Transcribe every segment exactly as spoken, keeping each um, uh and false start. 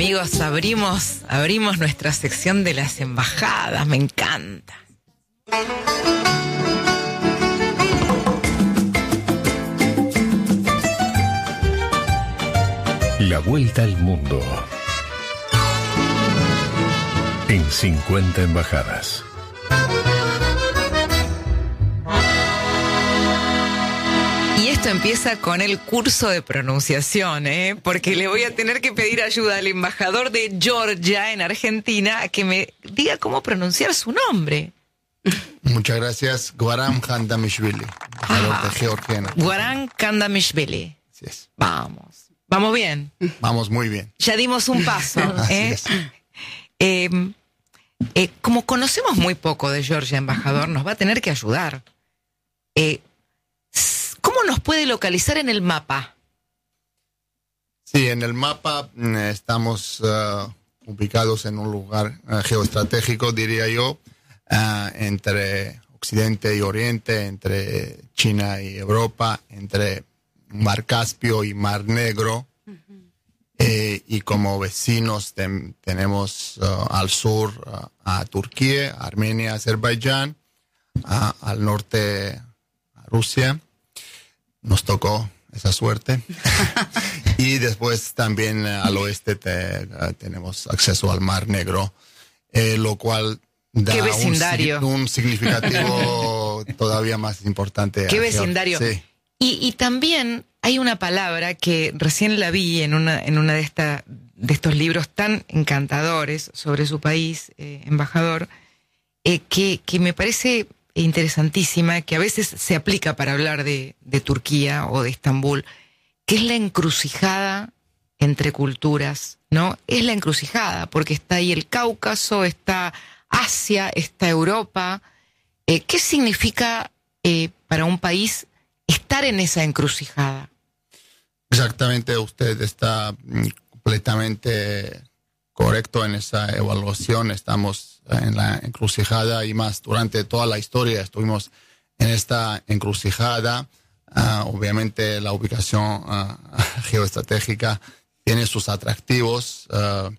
amigos, abrimos, abrimos nuestra sección de las embajadas, me encanta. La vuelta al mundo en cincuenta embajadas. Y esto empieza con el curso de pronunciación, ¿eh? Porque le voy a tener que pedir ayuda al embajador de Georgia en Argentina a que me diga cómo pronunciar su nombre. Muchas gracias. Guaram Kandamishvili, embajador Ah, de Georgia. Guaram Kandamishvili. Así es. Vamos. Vamos bien. Vamos muy bien. Ya dimos un paso. Así ¿eh? es. Eh, eh, como conocemos muy poco de Georgia, embajador, nos va a tener que ayudar. Eh, ¿Cómo nos puede localizar en el mapa? Sí, en el mapa mm, estamos uh, ubicados en un lugar uh, geoestratégico, diría yo, uh, entre Occidente y Oriente, entre China y Europa, entre Mar Caspio y Mar Negro. Uh-huh. eh, y como vecinos ten, tenemos uh, al sur uh, a Turquía, Armenia, Azerbaiyán, uh, al norte a Rusia. Nos tocó esa suerte. Y después también eh, al oeste te, uh, tenemos acceso al Mar Negro, eh, lo cual da ¿Qué vecindario? Un, un significativo todavía más importante. ¿Qué vecindario? Sí. Y, y también hay una palabra que recién la vi en una, en una de, esta, de estos libros tan encantadores sobre su país, eh, embajador, eh, que, que me parece interesantísima, que a veces se aplica para hablar de, de Turquía o de Estambul, que es la encrucijada entre culturas, ¿no? Es la encrucijada, porque está ahí el Cáucaso, está Asia, está Europa. Eh, ¿Qué significa eh, para un país estar en esa encrucijada? Exactamente, usted está completamente correcto en esa evaluación. Estamos en la encrucijada y más durante toda la historia estuvimos en esta encrucijada. Uh, obviamente la ubicación uh, geoestratégica tiene sus atractivos uh,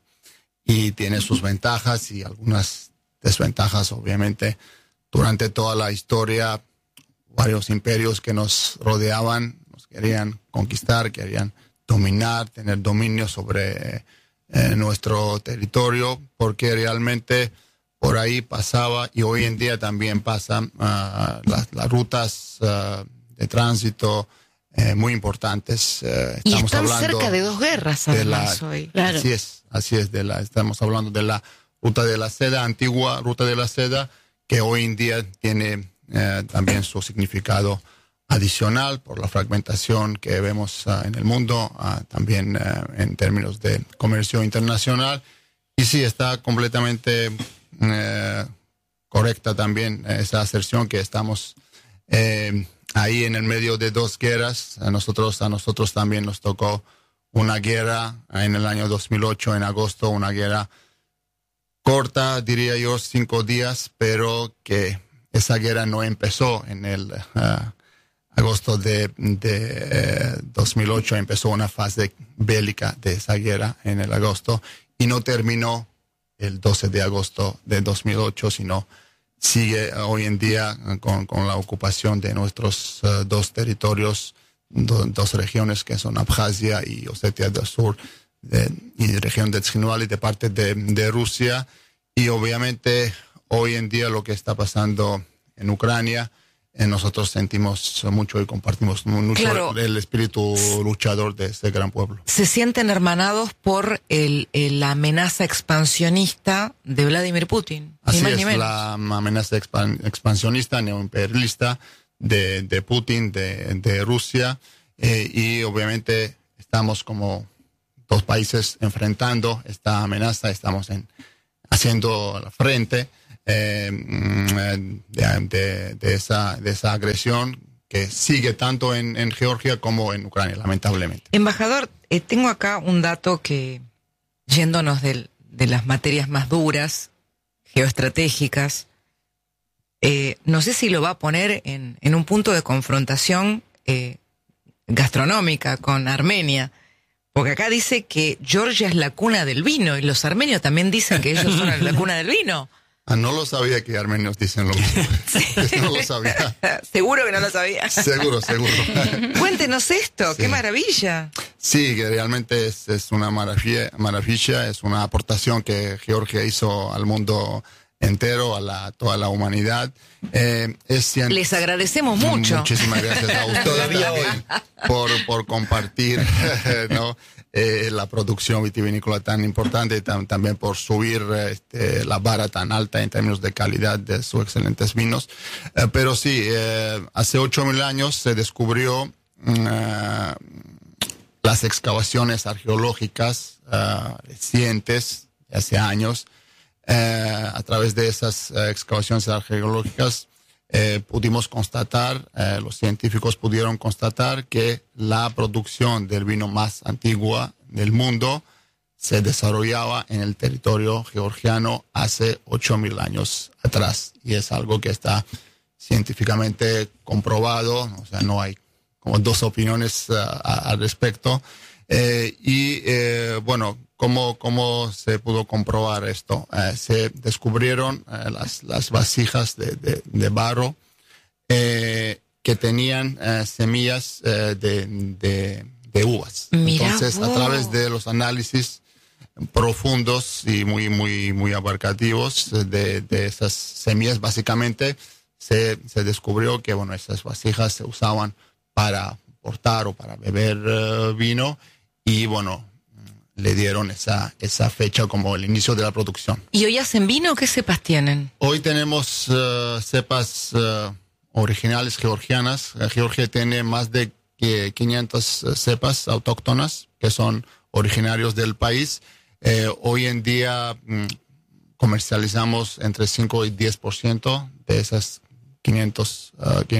y tiene sus ventajas y algunas desventajas. Obviamente durante toda la historia varios imperios que nos rodeaban nos querían conquistar, querían dominar, tener dominio sobre eh, nuestro territorio, porque realmente por ahí pasaba, y hoy en día también pasan uh, las, las rutas uh, de tránsito eh, muy importantes. Uh, y estamos están hablando cerca de dos guerras además hoy. Claro. Así es, así es. De la, estamos hablando de la ruta de la seda, antigua ruta de la seda, que hoy en día tiene eh, también su significado adicional por la fragmentación que vemos uh, en el mundo, uh, también uh, en términos de comercio internacional. Y sí, está completamente Eh, correcta también esa aserción que estamos eh, ahí en el medio de dos guerras. A nosotros, a nosotros también nos tocó una guerra en el año dos mil ocho, en agosto, una guerra corta, diría yo, cinco días, pero que esa guerra no empezó en el uh, agosto de, de eh, dos mil ocho, empezó una fase bélica de esa guerra en el agosto y no terminó el doce de agosto de dos mil ocho, sino sigue hoy en día con, con la ocupación de nuestros uh, dos territorios, do, dos regiones que son Abjasia y Osetia del Sur, de, y región de Tzhinvali de parte de, de Rusia. Y obviamente hoy en día lo que está pasando en Ucrania, eh, nosotros sentimos mucho y compartimos mucho claro. el espíritu luchador de este gran pueblo. Se sienten hermanados por el, el, la amenaza expansionista de Vladimir Putin. Así ni más es, ni menos. la amenaza expan, expansionista, neoimperialista de, de Putin, de, de Rusia, eh, y obviamente estamos como dos países enfrentando esta amenaza, estamos en, haciendo la frente eh, de, de, de, esa, de esa agresión que sigue tanto en, en Georgia como en Ucrania, lamentablemente. Embajador, eh, tengo acá un dato que, yéndonos del, de las materias más duras, geoestratégicas, eh, no sé si lo va a poner en, en un punto de confrontación eh, gastronómica con Armenia, Porque acá dice que Georgia es la cuna del vino y los armenios también dicen que ellos son la cuna del vino. Ah, no lo sabía que armenios dicen lo mismo. No lo sabía. Seguro que no lo sabía. Seguro, seguro. Cuéntenos esto, Sí. qué maravilla. Sí, que realmente es, es una maravilla, maravilla, es una aportación que Georgia hizo al mundo entero, a la, toda la humanidad. Eh, es cien... Les agradecemos mucho. Muchísimas gracias a ustedes Todavía también por, por compartir ¿no? eh, la producción vitivinícola tan importante y tam, también por subir este, la vara tan alta en términos de calidad de sus excelentes vinos. Eh, pero sí, eh, hace ocho mil años se descubrió uh, las excavaciones arqueológicas uh, recientes, hace años. Eh, a través de esas eh, excavaciones arqueológicas eh, pudimos constatar, eh, los científicos pudieron constatar que la producción del vino más antigua del mundo se desarrollaba en el territorio georgiano hace ocho mil años atrás. Y es algo que está científicamente comprobado, o sea, no hay como dos opiniones uh, a, al respecto. Eh, y eh, bueno, ¿cómo, ¿cómo se pudo comprobar esto? Eh, se descubrieron eh, las, las vasijas de, de, de barro eh, que tenían eh, semillas eh, de, de, de uvas. Mirá Entonces, vos. a través de los análisis profundos y muy, muy, muy abarcativos de, de esas semillas, básicamente se, se descubrió que, bueno, esas vasijas se usaban para portar o para beber uh, vino. Y bueno, le dieron esa, esa fecha como el inicio de la producción. ¿Y hoy hacen vino? ¿Qué cepas tienen? Hoy tenemos uh, cepas uh, originales georgianas. Uh, Georgia tiene más de eh, quinientas uh, cepas autóctonas que son originarios del país. Eh, hoy en día mm, comercializamos entre cinco y diez por ciento de esas quinientas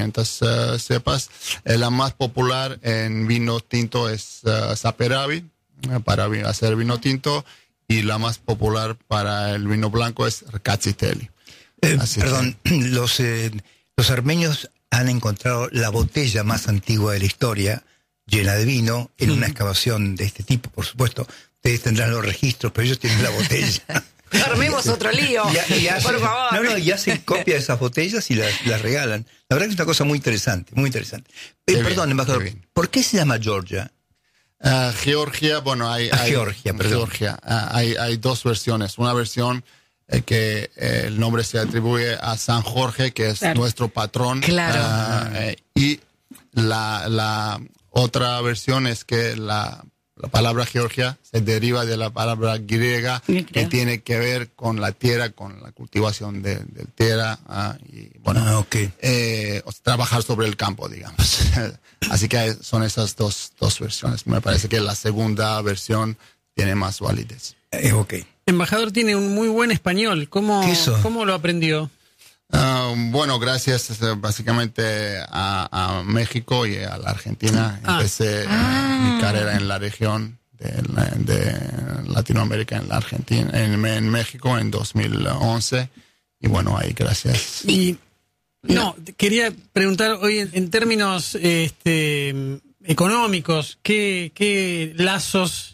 uh, cepas. Eh, la más popular en vino tinto es uh, Saperavi, uh, para vi- hacer vino tinto, y la más popular para el vino blanco es Rkatsiteli. Eh, Así perdón, los, eh, los armenios han encontrado la botella más antigua de la historia, llena de vino, en una excavación de este tipo, por supuesto. Ustedes tendrán los registros, pero ellos tienen la botella. Armemos otro lío, Y, y hacen, por favor. No, no, y hacen copia de esas botellas y las, las regalan. La verdad que es una cosa muy interesante, muy interesante. Eh, Qué perdón, bien, embajador, qué bien. ¿por qué se llama Georgia? Uh, Georgia, bueno, hay, Ah, hay Georgia, perdón. Georgia, uh, hay, hay dos versiones. Una versión eh, que eh, el nombre se atribuye a San Jorge, que es Claro. nuestro patrón. Claro. Uh, eh, y la, la otra versión es que la, la palabra Georgia se deriva de la palabra griega Griega. que tiene que ver con la tierra, con la cultivación de, de tierra uh, y bueno, Ah, ok. eh, o sea, trabajar sobre el campo, digamos. Así que hay- son esas dos, dos versiones. Me parece que la segunda versión tiene más validez. Eh, ok. Embajador tiene un muy buen español. ¿Cómo, ¿Qué eso? ¿cómo lo aprendió? Ah, bueno, gracias eh, básicamente a, a México y a la Argentina. Ah. Empecé eh, mi carrera en la región de, la- de Latinoamérica, en la Argentina, en, en México en dos mil once. Y bueno, ahí gracias. Y no, quería preguntar hoy en, en términos este, económicos, ¿qué, qué lazos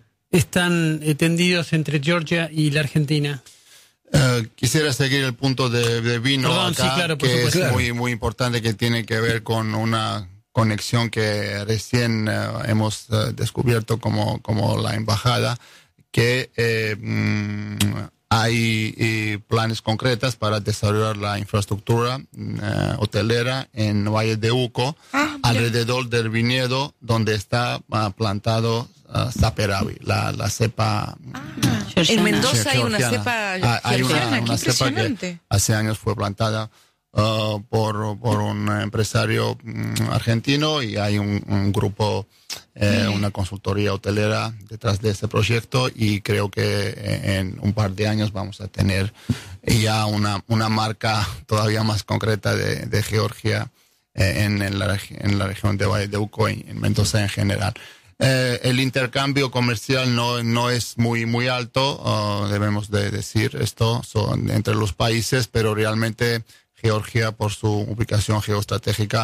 están eh, tendidos entre Georgia y la Argentina? Eh, quisiera seguir el punto de, de vino Perdón, acá, sí, claro, por que supuesto. es Claro. muy muy importante, que tiene que ver con una conexión que recién eh, hemos eh, descubierto como, como la embajada, que eh, mm, hay eh, planes concretos para desarrollar la infraestructura eh, hotelera en Valle de Uco, Ah, mira. alrededor del viñedo donde está ah, plantado ah, Saperavi, la, la cepa. En Georgiana. Mendoza hay una georgiana. cepa Ah, hay una, georgiana, qué una cepa que impresionante. hace años fue plantada uh, por, por un empresario mm, argentino, y hay un, un grupo, eh, una consultoría hotelera detrás de ese proyecto, y creo que eh, en un par de años vamos a tener ya una, una marca todavía más concreta de, de Georgia eh, en, en, la, regi- en la región de Valle de Uco y en Mendoza en general. Eh, el intercambio comercial no, no es muy, muy alto, uh, debemos de decir esto, son entre los países, pero realmente Georgia, por su ubicación geoestratégica,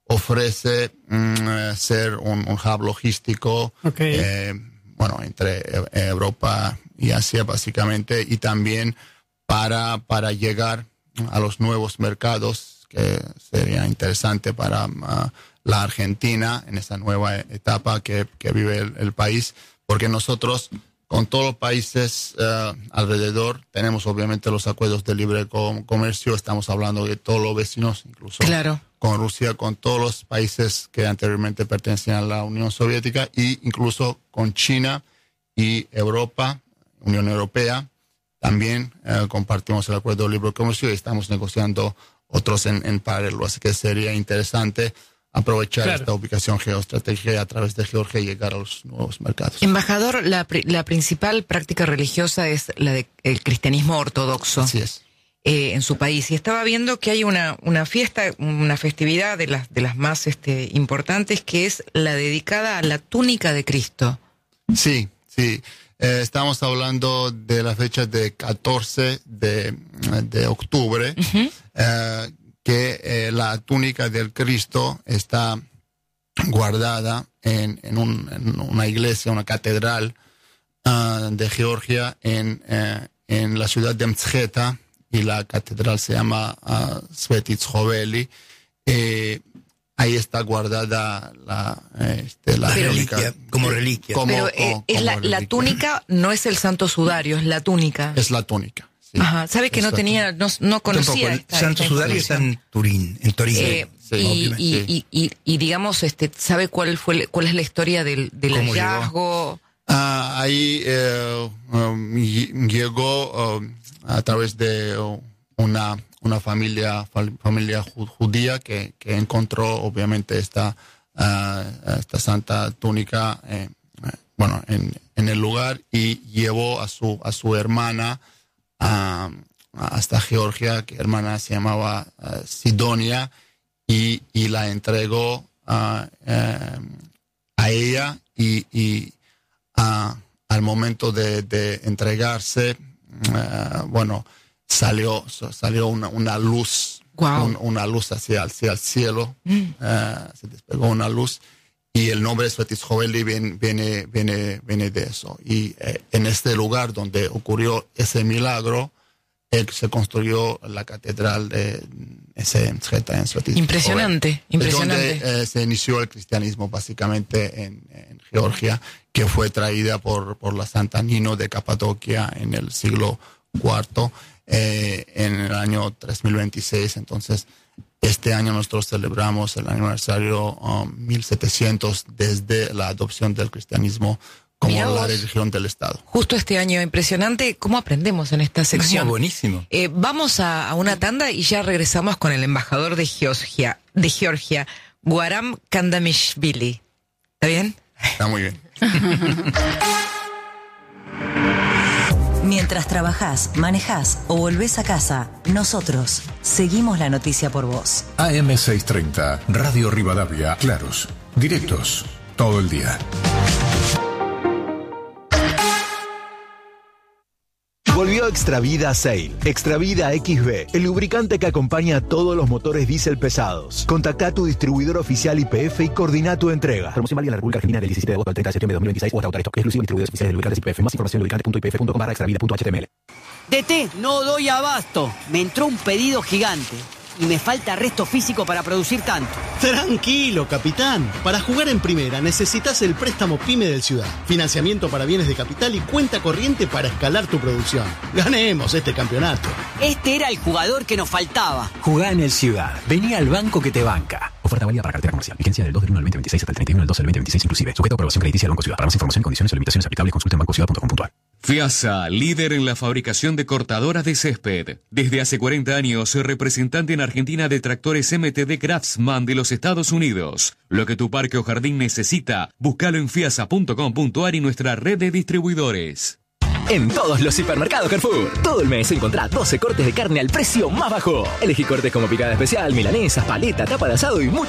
ofrece mm, ser un, un hub logístico, Okay. eh, bueno, entre eh, Europa y Asia básicamente, y también para, para llegar a los nuevos mercados, que sería interesante para uh, la Argentina en esa nueva etapa que, que vive el, el país, porque nosotros con todos los países uh, alrededor tenemos obviamente los acuerdos de libre com- comercio, estamos hablando de todos los vecinos, incluso Claro. con Rusia, con todos los países que anteriormente pertenecían a la Unión Soviética, e incluso con China y Europa, Unión Europea. También eh, compartimos el acuerdo de libre comercio y estamos negociando otros en, en paralelo. Así que sería interesante aprovechar Claro. esta ubicación geoestratégica y a través de Georgia llegar a los nuevos mercados. Embajador, la, pri- la principal práctica religiosa es la del cristianismo ortodoxo. Así es. Eh, en su país. Y estaba viendo que hay una, una fiesta, una festividad de las, de las más este, importantes, que es la dedicada a la túnica de Cristo. Sí, sí. Eh, estamos hablando de la fecha de catorce de, de octubre, Uh-huh. eh, que eh, la túnica del Cristo está guardada en, en, un, en una iglesia, una catedral uh, de Georgia en, eh, en la ciudad de Mtskheta, y la catedral se llama uh, Svetitz-Hoveli. Eh, ahí está guardada la, este, la Pero- reliquia. Reliquia, como reliquia. Como- Pero eh, como- es la, como la reliquia. túnica, no es el santo sudario, es la túnica. Es la túnica. Sí. Ajá, sabe que Es no la tenía, no, no conocía Tampoco, el esta, Santo esta Sudario está información. en Turín, en Torino. Eh, Sí, y, obviamente, y, sí. y, y, y digamos, este, ¿sabe cuál fue, cuál es la historia del, del ¿Cómo hallazgo? Ah, ahí eh, um, ll- llegó um, a través de uh, una, una familia, fal- familia ju- judía que, que encontró obviamente esta, ah, esta santa túnica eh, eh, bueno, en, en el lugar, y llevó a su, a su hermana ah, hasta Georgia, que hermana se llamaba ah, Sidonia, y, y la entregó ah, eh, a ella, y, y ah, al momento de, de entregarse, ah, bueno, salió salió una, una luz, Guau. un- una luz hacia, hacia el cielo, Mm. ah, se despegó una luz, y el nombre Svetitz-Hoveli viene, viene, viene, viene de eso. Y eh, en este lugar donde ocurrió ese milagro, eh, se construyó la catedral de ese Mtskheta en Svetitz-Hoveli. Impresionante, Es impresionante. donde eh, se inició el cristianismo básicamente en, en Georgia, que fue traída por, por la Santa Nino de Capadocia en el siglo cuarto, eh, en el año tres mil veintiséis. Entonces, este año nosotros celebramos el aniversario um, mil setecientos desde la adopción del cristianismo como Mirá la vos. religión del Estado. Justo este año, impresionante. ¿Cómo aprendemos en esta sección? No, buenísimo. Eh, vamos a, a una tanda y ya regresamos con el embajador de Georgia, de Georgia, Guaram Kandamishvili. ¿Está bien? Está muy bien. Mientras trabajás, manejás o volvés a casa, nosotros seguimos la noticia por vos. A M seiscientos treinta, Radio Rivadavia, claros, directos, todo el día. Volvió Extravida Sail. Extravida X B, el lubricante que acompaña a todos los motores diésel pesados. Contacta a tu distribuidor oficial Y P F y coordina tu entrega. Promoción válida en la República Argentina del diecisiete de agosto al treinta de septiembre de dos mil veintiséis o hasta agotar stock. Exclusivo distribuidores oficiales de lubricantes Y P F. Más información en lubricante punto i p f punto com barra extravida punto h t m l. D T, no doy abasto. Me entró un pedido gigante y me falta resto físico para producir tanto. Tranquilo, capitán. Para jugar en primera necesitas el préstamo PYME del Ciudad. Financiamiento para bienes de capital y cuenta corriente para escalar tu producción. Ganemos este campeonato. Este era el jugador que nos faltaba. Jugá en el Ciudad. Vení al banco que te banca. Oferta válida para cartera comercial. Vigencia del dos del uno al veinte veintiséis hasta el treinta y uno del doce del veinte veintiséis inclusive. Sujeto a aprobación crediticia del Banco Ciudad. Para más información, condiciones y limitaciones aplicables, consulta en banco ciudad punto com punto a r. FIASA, líder en la fabricación de cortadoras de césped. Desde hace cuarenta años, representante en Argentina de tractores M T D Craftsman de los Estados Unidos. Lo que tu parque o jardín necesita, búscalo en fiasa punto com punto a r y nuestra red de distribuidores. En todos los hipermercados Carrefour. Todo el mes encontrá doce cortes de carne al precio más bajo. Elegí cortes como picada especial, milanesas, paleta, tapa de asado y mucho